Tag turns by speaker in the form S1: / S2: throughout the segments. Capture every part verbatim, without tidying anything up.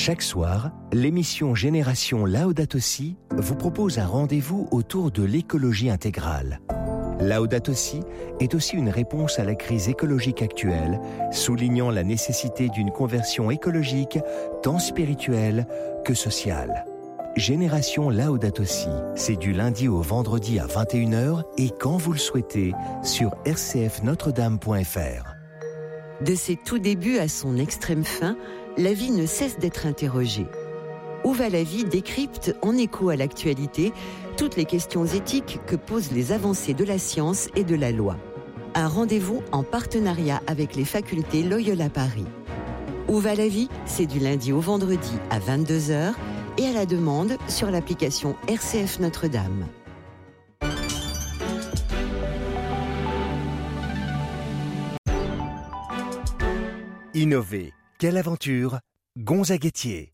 S1: Chaque soir, l'émission Génération Laudato Si vous propose un rendez-vous autour de l'écologie intégrale. Laudato Si est aussi une réponse à la crise écologique actuelle, soulignant la nécessité d'une conversion écologique tant spirituelle que sociale. Génération Laudato Si, c'est du lundi au vendredi à vingt et une heures et quand vous le souhaitez sur r c f notre dame point f r.
S2: De ses tout débuts à son extrême fin, la vie ne cesse d'être interrogée. Où va la vie décrypte, en écho à l'actualité, toutes les questions éthiques que posent les avancées de la science et de la loi. Un rendez-vous en partenariat avec les facultés Loyola Paris. Où va la vie, c'est du lundi au vendredi à vingt-deux heures et à la demande sur l'application R C F Notre-Dame.
S1: Innover, quelle aventure! Gonzaguettier.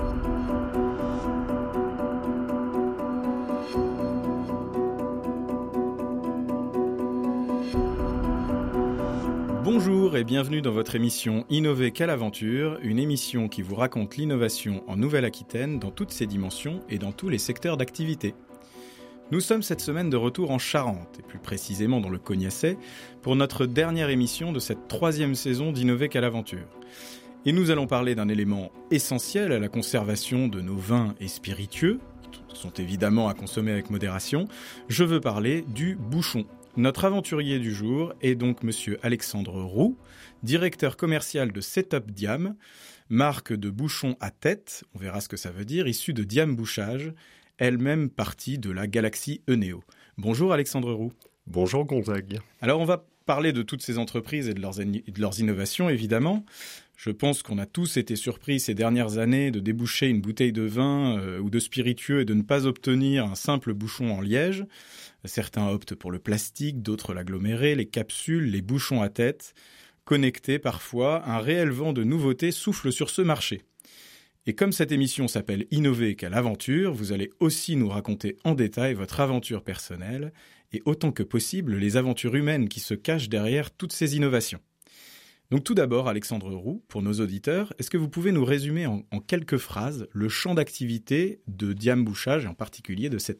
S3: Bonjour et bienvenue dans votre émission Innover, quelle aventure, une émission qui vous raconte l'innovation en Nouvelle-Aquitaine dans toutes ses dimensions et dans tous les secteurs d'activité. Nous sommes cette semaine de retour en Charente, et plus précisément dans le Cognacet, pour notre dernière émission de cette troisième saison d'Innover, quelle aventure. Et nous allons parler d'un élément essentiel à la conservation de nos vins et spiritueux, qui sont évidemment à consommer avec modération. Je veux parler du bouchon. Notre aventurier du jour est donc monsieur Alexandre Roux, directeur commercial de Setup Diam, marque de bouchons à tête, on verra ce que ça veut dire, issue de Diam Bouchage, elle-même partie de la galaxie Enéo. Bonjour Alexandre Roux.
S4: Bonjour Gonzague.
S3: Alors on va parler de toutes ces entreprises et de leurs, et de leurs innovations évidemment. Je pense qu'on a tous été surpris ces dernières années de déboucher une bouteille de vin euh, ou de spiritueux et de ne pas obtenir un simple bouchon en liège. Certains optent pour le plastique, d'autres l'aggloméré, les capsules, les bouchons à tête. Connectés parfois, un réel vent de nouveautés souffle sur ce marché. Et comme cette émission s'appelle Innover, quelle aventure, vous allez aussi nous raconter en détail votre aventure personnelle et autant que possible les aventures humaines qui se cachent derrière toutes ces innovations. Donc tout d'abord, Alexandre Roux, pour nos auditeurs, est-ce que vous pouvez nous résumer en, en quelques phrases le champ d'activité de Diam Bouchage et en particulier de Setup ?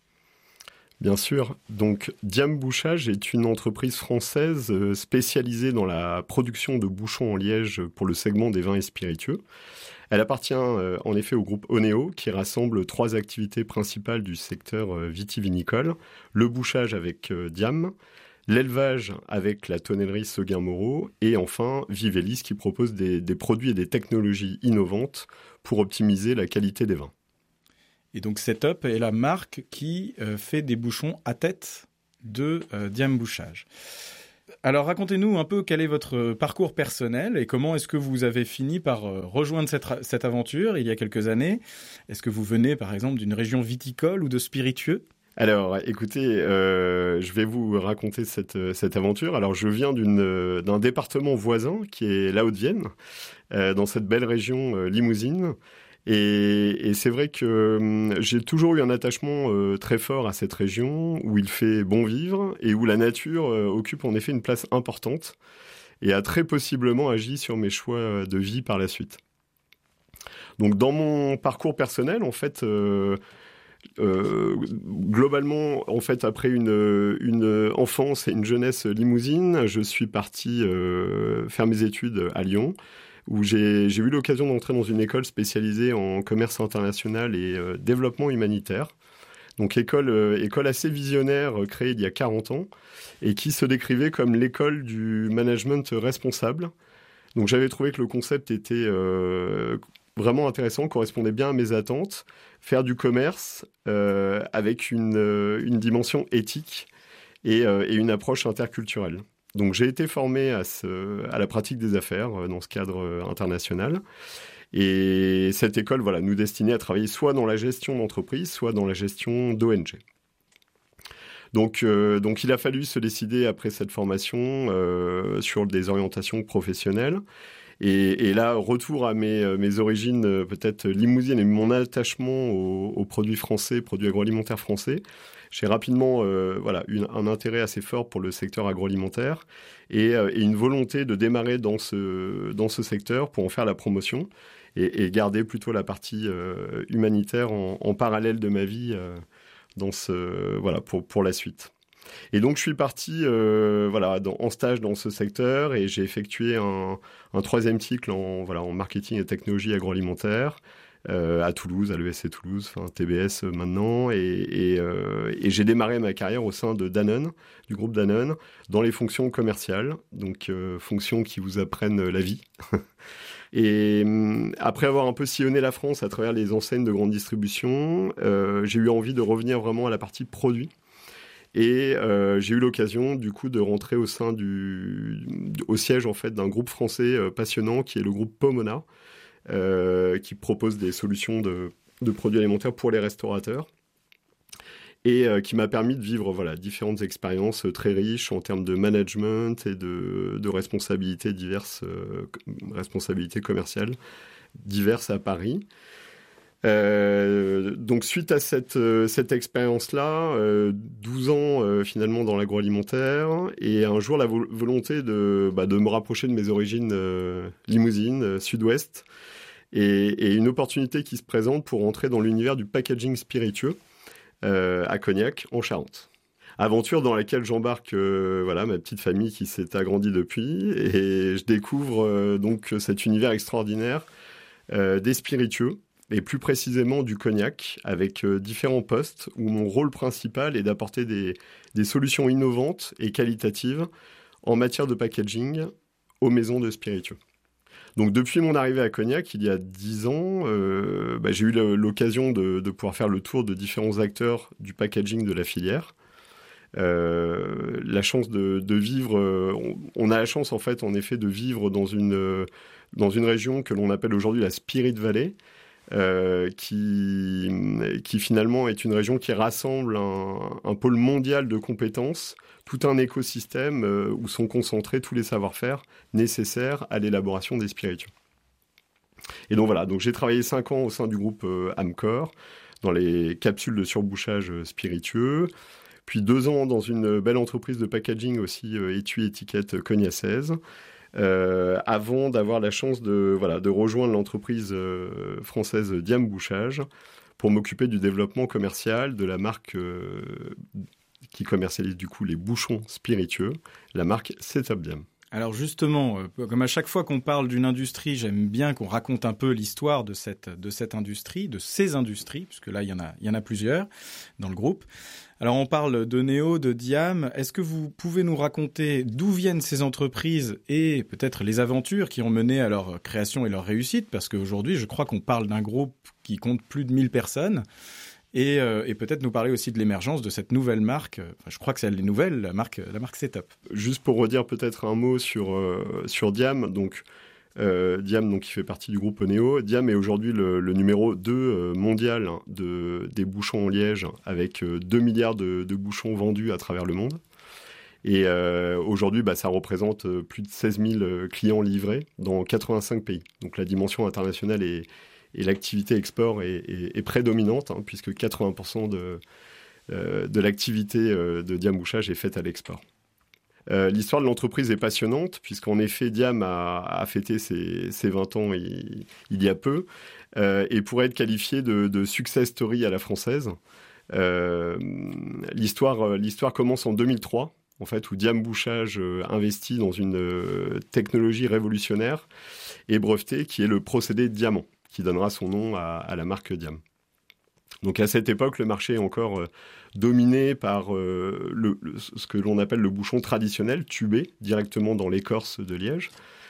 S4: Bien sûr. Donc Diam Bouchage est une entreprise française spécialisée dans la production de bouchons en liège pour le segment des vins et spiritueux. Elle appartient euh, en effet au groupe Enéo qui rassemble trois activités principales du secteur euh, vitivinicole. Le bouchage avec euh, Diam, l'élevage avec la tonnellerie Seguin-Moreau et enfin Vivelis qui propose des, des produits et des technologies innovantes pour optimiser la qualité des vins.
S3: Et donc Setup est la marque qui euh, fait des bouchons à tête de euh, Diam Bouchage. Alors racontez-nous un peu quel est votre parcours personnel et comment est-ce que vous avez fini par euh, rejoindre cette, cette aventure il y a quelques années. Est-ce que vous venez par exemple d'une région viticole ou de spiritueux ?
S4: Alors, écoutez, euh, je vais vous raconter cette, cette aventure. Alors, je viens d'une, d'un département voisin qui est la Haute-Vienne, euh, dans cette belle région euh, limousine. Et, et c'est vrai que euh, j'ai toujours eu un attachement euh, très fort à cette région où il fait bon vivre et où la nature euh, occupe en effet une place importante et a très possiblement agi sur mes choix de vie par la suite. Donc, dans mon parcours personnel, en fait... Euh, Euh, globalement, en fait, après une, une enfance et une jeunesse limousine, je suis parti euh, faire mes études à Lyon, où j'ai, j'ai eu l'occasion d'entrer dans une école spécialisée en commerce international et euh, développement humanitaire. Donc école, euh, école assez visionnaire, euh, créée il y a quarante ans, et qui se décrivait comme l'école du management responsable. Donc j'avais trouvé que le concept était... Euh, vraiment intéressant, correspondait bien à mes attentes, faire du commerce euh, avec une, euh, une dimension éthique et, euh, et une approche interculturelle. Donc j'ai été formé à, ce, à la pratique des affaires euh, dans ce cadre euh, international. Et cette école voilà, nous destinait à travailler soit dans la gestion d'entreprise, soit dans la gestion d'O N G. Donc, euh, donc il a fallu se décider après cette formation euh, sur des orientations professionnelles. Et, et là, retour à mes, mes origines euh, peut-être limousines et mon attachement aux, aux produits français, produits agroalimentaires français. J'ai rapidement euh, voilà, une, un intérêt assez fort pour le secteur agroalimentaire et, euh, et une volonté de démarrer dans ce, dans ce secteur pour en faire la promotion et, et garder plutôt la partie euh, humanitaire en, en parallèle de ma vie euh, dans ce, voilà, pour, pour la suite. Et donc, je suis parti euh, voilà, dans, en stage dans ce secteur et j'ai effectué un, un troisième cycle en, voilà, en marketing et technologie agroalimentaire euh, à Toulouse, à l'E S C Toulouse, enfin T B S maintenant. Et, et, euh, et j'ai démarré ma carrière au sein de Danone, du groupe Danone, dans les fonctions commerciales, donc euh, fonctions qui vous apprennent la vie. Et après avoir un peu sillonné la France à travers les enseignes de grande distribution, euh, j'ai eu envie de revenir vraiment à la partie produit. Et euh, j'ai eu l'occasion du coup de rentrer au sein du au siège en fait d'un groupe français euh, passionnant qui est le groupe Pomona, euh, qui propose des solutions de, de produits alimentaires pour les restaurateurs et euh, qui m'a permis de vivre voilà différentes expériences très riches en termes de management et de, de responsabilités diverses, euh, responsabilités commerciales diverses à Paris. Euh, donc suite à cette, euh, cette expérience-là, euh, douze ans euh, finalement dans l'agroalimentaire et un jour la vo- volonté de, bah, de me rapprocher de mes origines euh, limousines, euh, sud-ouest et, et une opportunité qui se présente pour entrer dans l'univers du packaging spiritueux euh, à Cognac en Charente. Aventure dans laquelle j'embarque euh, voilà, ma petite famille qui s'est agrandie depuis et je découvre euh, donc cet univers extraordinaire euh, des spiritueux. Et plus précisément du cognac, avec euh, différents postes où mon rôle principal est d'apporter des, des solutions innovantes et qualitatives en matière de packaging aux maisons de spiritueux. Donc depuis mon arrivée à Cognac, il y a dix ans, euh, bah, j'ai eu l'occasion de, de pouvoir faire le tour de différents acteurs du packaging de la filière. Euh, la chance de, de vivre, euh, on, on a la chance en fait, en effet, de vivre dans une, euh, dans une région que l'on appelle aujourd'hui la Spirit Valley, Euh, qui, qui finalement est une région qui rassemble un, un pôle mondial de compétences, tout un écosystème euh, où sont concentrés tous les savoir-faire nécessaires à l'élaboration des spiritueux. Et donc voilà, donc j'ai travaillé cinq ans au sein du groupe euh, Amcor, dans les capsules de surbouchage spiritueux, puis deux ans dans une belle entreprise de packaging aussi, euh, étui étiquette cognacaise. Euh, avant d'avoir la chance de, voilà, de rejoindre l'entreprise euh, française Diam Bouchage pour m'occuper du développement commercial de la marque euh, qui commercialise du coup les bouchons spiritueux, la marque Setup Diam.
S3: Alors justement, euh, comme à chaque fois qu'on parle d'une industrie, j'aime bien qu'on raconte un peu l'histoire de cette, de cette industrie, de ces industries, puisque là, il y en a, il y en a plusieurs dans le groupe. Alors on parle de Néo, de Diam. Est-ce que vous pouvez nous raconter d'où viennent ces entreprises et peut-être les aventures qui ont mené à leur création et leur réussite? Parce qu'aujourd'hui, je crois qu'on parle d'un groupe qui compte plus de mille personnes. Et, euh, et peut-être nous parler aussi de l'émergence de cette nouvelle marque. Enfin, je crois que c'est elle est nouvelle, la marque, la marque Setup.
S4: Juste pour redire peut-être un mot sur, euh, sur Diam. Donc, euh, Diam, donc, qui fait partie du groupe Néo. Diam est aujourd'hui le, le numéro deux euh, mondial hein, de, des bouchons en liège, avec euh, deux milliards de, de bouchons vendus à travers le monde. Et euh, aujourd'hui, bah, ça représente euh, plus de seize mille euh, clients livrés dans quatre-vingt-cinq pays. Donc la dimension internationale est et l'activité export est, est, est prédominante, hein, puisque quatre-vingts pour cent de, euh, de l'activité euh, de Diam Bouchage est faite à l'export. Euh, l'histoire de l'entreprise est passionnante, puisqu'en effet, Diam a, a fêté ses, ses vingt ans il, il y a peu, euh, et pourrait être qualifié de, de success story à la française. Euh, l'histoire, l'histoire commence en deux mille trois, en fait, où Diam Bouchage euh, investit dans une euh, technologie révolutionnaire et brevetée, qui est le procédé diamant, qui donnera son nom à, à la marque Diam. Donc à cette époque, le marché est encore euh, dominé par euh, le, le, ce que l'on appelle le bouchon traditionnel, tubé, directement dans l'écorce de liège.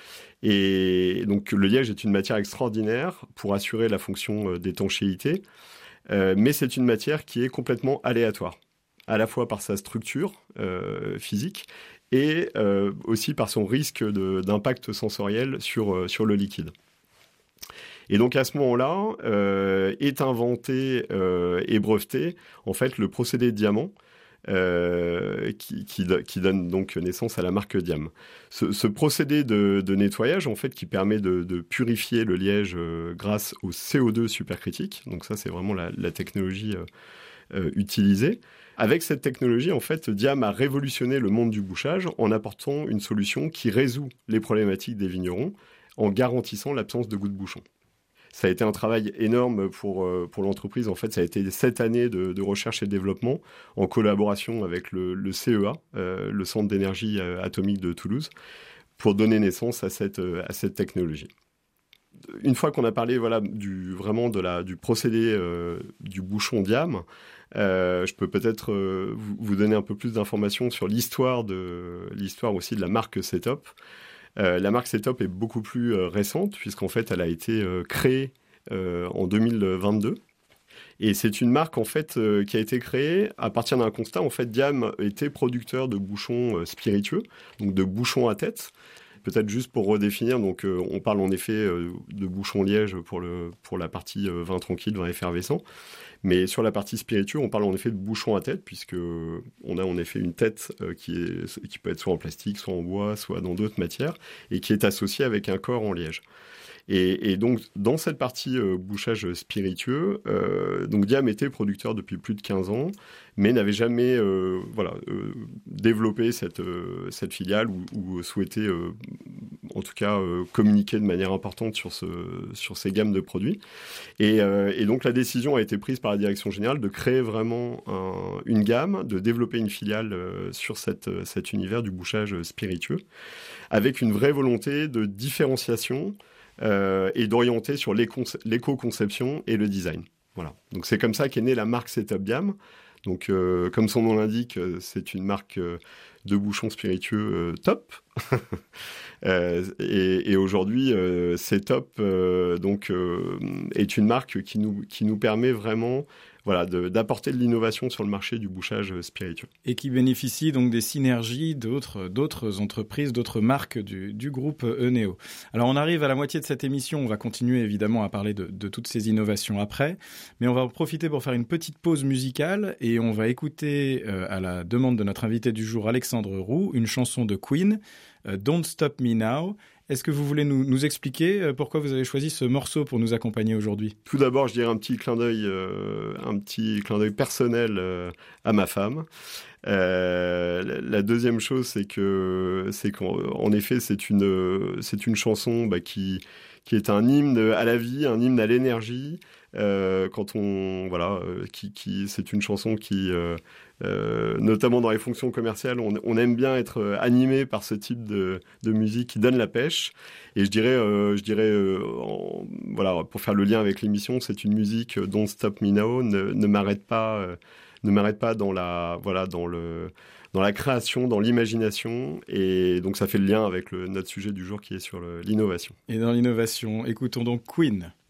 S4: Et donc le liège est une matière extraordinaire pour assurer la fonction euh, d'étanchéité, euh, mais c'est une matière qui est complètement aléatoire, à la fois par sa structure euh, physique et euh, aussi par son risque de, d'impact sensoriel sur, euh, sur le liquide. Et donc à ce moment-là, euh, est inventé euh, et breveté en fait le procédé diamant, euh, qui, qui, qui donne donc naissance à la marque Diam. Ce, ce procédé de, de nettoyage, en fait, qui permet de, de purifier le liège euh, grâce au C O deux supercritique, donc ça, c'est vraiment la, la technologie euh, euh, utilisée. Avec cette technologie, en fait, Diam a révolutionné le monde du bouchage en apportant une solution qui résout les problématiques des vignerons en garantissant l'absence de gouttes de bouchon. Ça a été un travail énorme pour, pour l'entreprise. En fait, ça a été sept années de, de recherche et de développement en collaboration avec le, le C E A, euh, le Centre d'énergie atomique de Toulouse, pour donner naissance à cette, à cette technologie. Une fois qu'on a parlé voilà, du, vraiment de la, du procédé euh, du bouchon Diam, euh, je peux peut-être euh, vous, vous donner un peu plus d'informations sur l'histoire, de, l'histoire aussi de la marque Setup. Euh, la marque Setup est beaucoup plus euh, récente, puisqu'en fait, elle a été euh, créée euh, en deux mille vingt-deux. Et c'est une marque, en fait, euh, qui a été créée à partir d'un constat. En fait, Diam était producteur de bouchons euh, spiritueux, donc de bouchons à tête. Peut-être juste pour redéfinir, donc euh, on parle en effet euh, de bouchons liège pour, le, pour la partie euh, vin tranquille, vin effervescent. Mais sur la partie spiritueux, on parle en effet de bouchons à tête, puisque on a en effet une tête euh, qui, est, qui peut être soit en plastique, soit en bois, soit dans d'autres matières, et qui est associée avec un corps en liège. Et, et donc, dans cette partie euh, bouchage spiritueux, euh, donc Diam était producteur depuis plus de quinze ans, mais n'avait jamais euh, voilà, euh, développé cette, euh, cette filiale ou, ou souhaité, euh, en tout cas, euh, communiquer de manière importante sur, ce, sur ces gammes de produits. Et, euh, et donc, la décision a été prise par la direction générale de créer vraiment un, une gamme, de développer une filiale euh, sur cette, cet univers du bouchage spiritueux, avec une vraie volonté de différenciation Euh, et d'orienter sur l'éco-conception et le design. Voilà. Donc c'est comme ça qu'est née la marque Setup Diam. Donc euh, comme son nom l'indique, c'est une marque euh, de bouchons spiritueux euh, top. euh, et, et aujourd'hui, euh, Setup euh, donc euh, est une marque qui nous qui nous permet vraiment voilà, de, d'apporter de l'innovation sur le marché du bouchage spiritueux.
S3: Et qui bénéficie donc des synergies d'autres, d'autres entreprises, d'autres marques du, du groupe Eneo. Alors on arrive à la moitié de cette émission, on va continuer évidemment à parler de, de toutes ces innovations après, mais on va en profiter pour faire une petite pause musicale et on va écouter, euh, à la demande de notre invité du jour, Alexandre Roux, une chanson de Queen, euh, Don't Stop Me Now. Est-ce que vous voulez nous, nous expliquer pourquoi vous avez choisi ce morceau pour nous accompagner aujourd'hui ?
S4: Tout d'abord, je dirais un petit clin d'œil, euh, un petit clin d'œil personnel euh, à ma femme. Euh, la deuxième chose, c'est que, c'est qu'en en effet, c'est une, c'est une chanson bah, qui, qui est un hymne à la vie, un hymne à l'énergie. Euh, quand on, voilà, euh, qui, qui, c'est une chanson qui, euh, euh, notamment dans les fonctions commerciales, on, on aime bien être animé par ce type de, de musique qui donne la pêche. Et je dirais, euh, je dirais, euh, en, voilà, pour faire le lien avec l'émission, c'est une musique euh, Don't Stop Me Now, ne, ne m'arrête pas, euh, ne m'arrête pas dans la, voilà, dans le, dans la création, dans l'imagination. Et donc ça fait le lien avec le, notre sujet du jour qui est sur le, l'innovation.
S3: Et dans l'innovation, écoutons donc Queen.